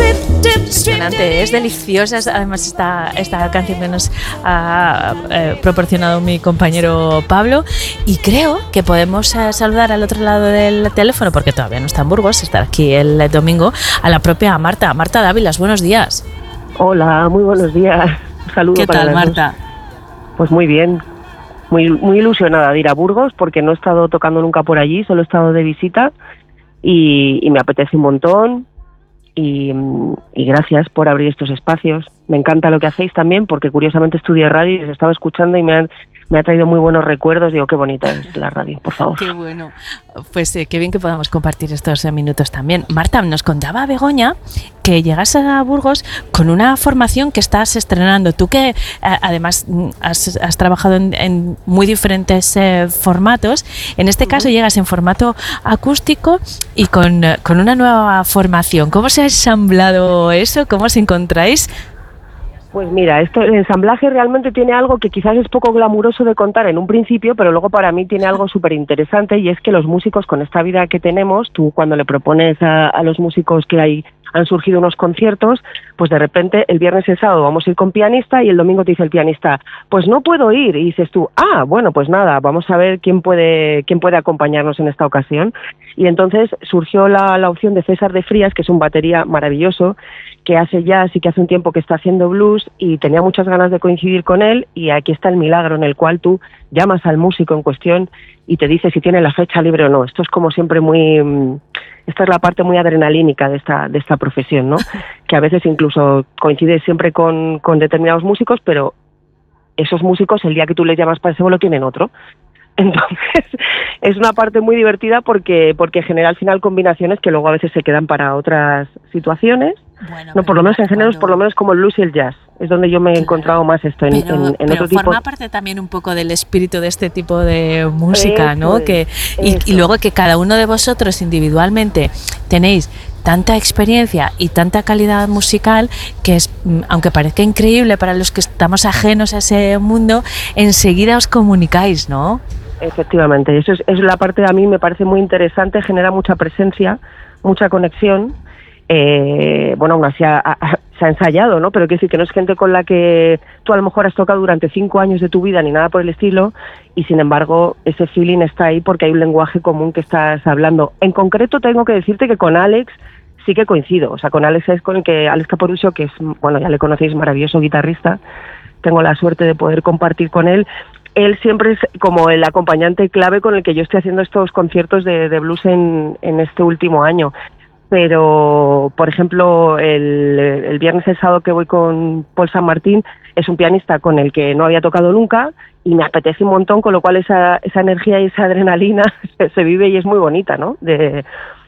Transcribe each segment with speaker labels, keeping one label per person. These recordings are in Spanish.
Speaker 1: Es deliciosa, además esta canción que nos ha proporcionado mi compañero Pablo, y creo que podemos saludar al otro lado del teléfono, porque todavía no está en Burgos, estará aquí el domingo, a la propia Marta Dávilas. Buenos días.
Speaker 2: Hola, muy buenos días. Un saludo.
Speaker 1: ¿Qué tal, Marta?
Speaker 2: Pues muy bien, muy ilusionada de ir a Burgos, porque no he estado tocando nunca por allí, solo he estado de visita y me apetece un montón. Y gracias por abrir estos espacios. Me encanta lo que hacéis también, porque curiosamente estudié radio y os estaba escuchando y me ha traído muy buenos recuerdos. Digo, qué bonita es la radio, por favor.
Speaker 1: Qué bueno. Pues qué bien que podamos compartir estos minutos también. Marta, nos contaba Begoña que llegas a Burgos con una formación que estás estrenando. Tú que además has trabajado en muy diferentes formatos. En este caso llegas en formato acústico y con una nueva formación. ¿Cómo se ha ensamblado eso? ¿Cómo os encontráis?
Speaker 2: Pues mira, el ensamblaje realmente tiene algo que quizás es poco glamuroso de contar en un principio, pero luego para mí tiene algo súper interesante, y es que los músicos, con esta vida que tenemos, tú cuando le propones a los músicos que han surgido unos conciertos, pues de repente el viernes y el sábado vamos a ir con pianista y el domingo te dice el pianista, pues no puedo ir, y dices tú, bueno, pues nada, vamos a ver quién puede acompañarnos en esta ocasión. Y entonces surgió la opción de César de Frías, que es un batería maravilloso, que hace jazz y que hace un tiempo que está haciendo blues, y tenía muchas ganas de coincidir con él, y aquí está el milagro en el cual tú llamas al músico en cuestión y te dice si tiene la fecha libre o no. Esto es como siempre esta es la parte muy adrenalínica de esta profesión, ¿no? Que a veces incluso coincide siempre con determinados músicos, pero esos músicos el día que tú les llamas para ese vuelo tienen otro. Entonces es una parte muy divertida porque genera al final combinaciones que luego a veces se quedan para otras situaciones. Bueno, no, por lo menos en géneros, por lo menos como el blues y el jazz, es donde yo me he encontrado más esto en otro tipo.
Speaker 1: Forma parte también un poco del espíritu de este tipo de música, ¿no? Y luego que cada uno de vosotros individualmente tenéis tanta experiencia y tanta calidad musical que es, aunque parezca increíble para los que estamos ajenos a ese mundo, enseguida os comunicáis, ¿no?
Speaker 2: Efectivamente, eso es la parte, a mí me parece muy interesante, genera mucha presencia, mucha conexión. Bueno, aún así se ha ensayado, ¿no? Pero quiero decir que no es gente con la que tú a lo mejor has tocado durante 5 años de tu vida ni nada por el estilo, y sin embargo ese feeling está ahí porque hay un lenguaje común que estás hablando. En concreto tengo que decirte que con Alex sí que coincido, o sea, con Alex es con el que Alex Caporuscio, que es, bueno, ya le conocéis, maravilloso guitarrista, tengo la suerte de poder compartir con él. Él siempre es como el acompañante clave con el que yo estoy haciendo estos conciertos de blues en este último año. Pero, por ejemplo, el viernes y el sábado que voy con Paul San Martín, es un pianista con el que no había tocado nunca y me apetece un montón, con lo cual esa energía y esa adrenalina se vive y es muy bonita, ¿no? De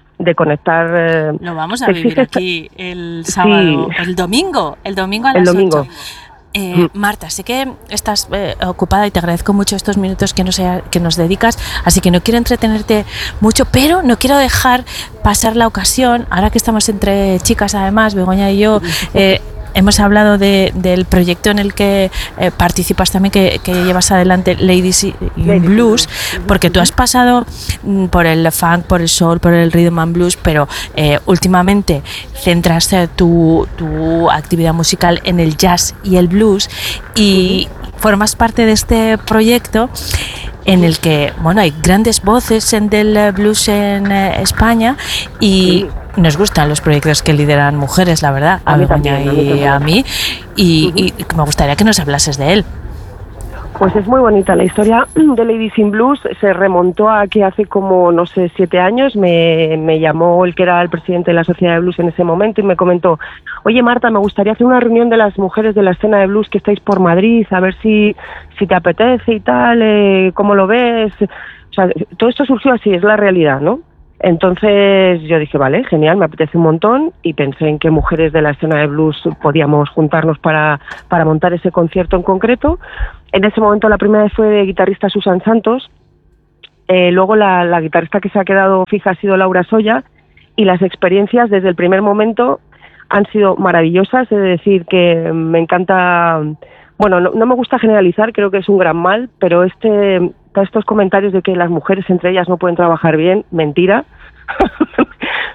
Speaker 2: conectar.
Speaker 1: Lo vamos a vivir aquí el sábado, sí. el domingo a las 8. Marta, sé que estás ocupada y te agradezco mucho estos minutos que nos dedicas, así que no quiero entretenerte mucho, pero no quiero dejar pasar la ocasión, ahora que estamos entre chicas además, Begoña y yo, hemos hablado del proyecto en el que participas también, que llevas adelante, Ladies in Blues, porque tú has pasado por el funk, por el soul, por el rhythm and blues, pero últimamente centraste tu actividad musical en el jazz y el blues, y formas parte de este proyecto en el que, bueno, hay grandes voces del blues en España, y nos gustan los proyectos que lideran mujeres, la verdad, a Begoña y a mí, y me gustaría que nos hablases de él.
Speaker 2: Pues es muy bonita la historia de Ladies in Blues. Se remontó a que hace como, no sé, 7 años me llamó el que era el presidente de la Sociedad de Blues en ese momento y me comentó: oye Marta, me gustaría hacer una reunión de las mujeres de la escena de blues que estáis por Madrid, a ver si te apetece y tal, ¿cómo lo ves? O sea, todo esto surgió así, es la realidad, ¿no? Entonces yo dije, vale, genial, me apetece un montón, y pensé en qué mujeres de la escena de blues podíamos juntarnos para montar ese concierto en concreto. En ese momento la primera vez fue de guitarrista Susan Santos, luego la guitarrista que se ha quedado fija ha sido Laura Soya, y las experiencias desde el primer momento han sido maravillosas. Es decir, que me encanta, bueno, no me gusta generalizar, creo que es un gran mal, pero estos comentarios de que las mujeres entre ellas no pueden trabajar bien, mentira.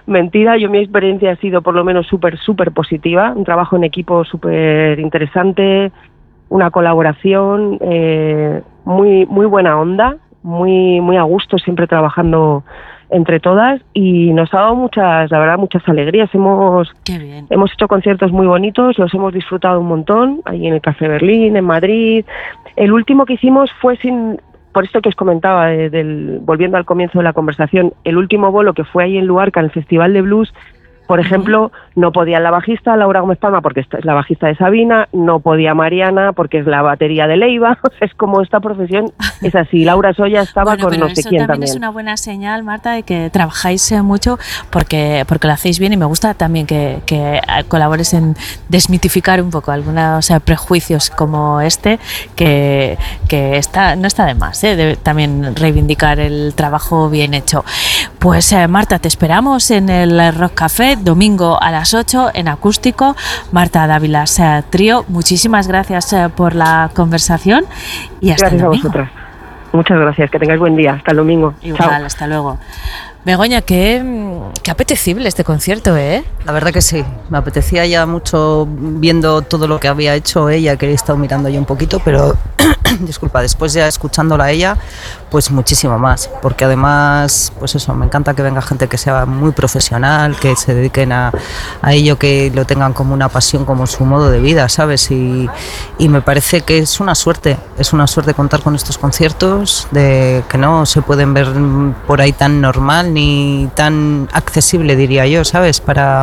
Speaker 2: mentira. Yo mi experiencia ha sido por lo menos súper positiva, un trabajo en equipo súper interesante, una colaboración muy buena onda, muy a gusto, siempre trabajando entre todas, y nos ha dado muchas alegrías. Hemos hecho conciertos muy bonitos, los hemos disfrutado un montón, ahí en el Café Berlín, en Madrid. El último que hicimos fue por esto que os comentaba, volviendo al comienzo de la conversación, el último bolo que fue ahí en Luarca, en el Festival de Blues, por ejemplo, no podía la bajista Laura Gómez Palma porque es la bajista de Sabina, no podía Mariana porque es la batería de Leiva. Es como esta profesión es así. Laura Soya estaba con no sé quién también.
Speaker 1: Es una buena señal, Marta, de que trabajáis mucho porque lo hacéis bien, y me gusta también que colabores en desmitificar un poco algunos prejuicios como este, que no está de más, también reivindicar el trabajo bien hecho. Pues Marta, te esperamos en el Rock Café domingo a las 8 en acústico. Marta Dávila Trío, muchísimas gracias por la conversación y hasta el domingo.
Speaker 2: Gracias a vosotras. Muchas gracias, que tengáis buen día. Hasta el domingo.
Speaker 1: Igual,
Speaker 2: chao.
Speaker 1: Hasta luego. Begoña, qué apetecible este concierto, ¿eh?
Speaker 3: La verdad que sí, me apetecía ya mucho viendo todo lo que había hecho ella, que he estado mirando yo un poquito, pero disculpa, después ya escuchándola a ella, pues muchísimo más, porque además, pues eso, me encanta que venga gente que sea muy profesional, que se dediquen a ello, que lo tengan como una pasión, como su modo de vida, ¿sabes? Y me parece que es una suerte contar con estos conciertos, de que no se pueden ver por ahí tan normal ni tan accesible, diría yo, ¿sabes?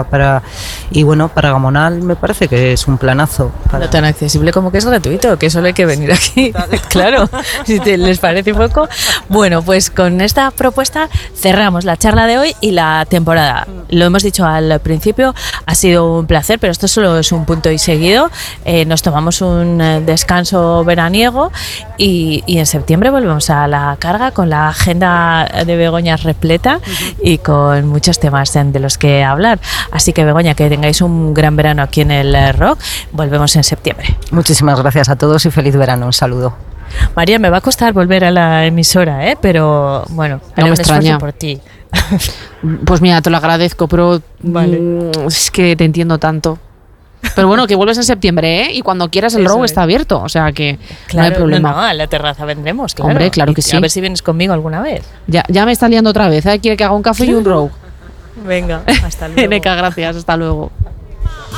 Speaker 3: Y bueno, para Gamonal me parece que es un planazo.
Speaker 1: No tan accesible como que es gratuito, que solo hay que venir aquí. Claro, si les parece poco. Bueno, pues con esta propuesta cerramos la charla de hoy y la temporada. Lo hemos dicho al principio, ha sido un placer, pero esto solo es un punto y seguido. Nos tomamos un descanso veraniego y en septiembre volvemos a la carga con la agenda de Begoña repleta y con muchos temas de los que hablar. Así que, Begoña, que tengáis un gran verano aquí en el Rock. Volvemos en septiembre.
Speaker 3: Muchísimas gracias a todos y feliz verano. Un saludo.
Speaker 1: María, me va a costar volver a la emisora, pero bueno,
Speaker 4: no me extraña
Speaker 1: por ti.
Speaker 4: Pues mira, te lo agradezco, pero vale. Es que te entiendo tanto. Pero bueno, que vuelves en septiembre, y cuando quieras el Row está abierto, o sea que
Speaker 1: claro,
Speaker 4: no hay problema.
Speaker 1: No, a la terraza vendremos, claro.
Speaker 4: Hombre, claro que sí.
Speaker 1: A ver si vienes conmigo alguna vez.
Speaker 4: Ya me está liando otra vez, quiere que haga un café y un Row.
Speaker 1: Venga, hasta luego.
Speaker 4: Neca, gracias, hasta luego.